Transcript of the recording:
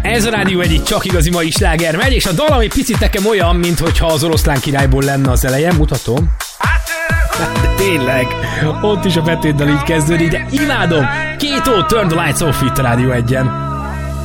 Ez a Rádió Egy, csak igazi mai sláger megy, és a dal egy picit nekem olyan, mintha az Oroszlán királyból lenne az eleje, mutatom. De tényleg, ott is a betétdal így kezdődik, de imádom. Két Turn the Lights Off itt a Rádió Egyen.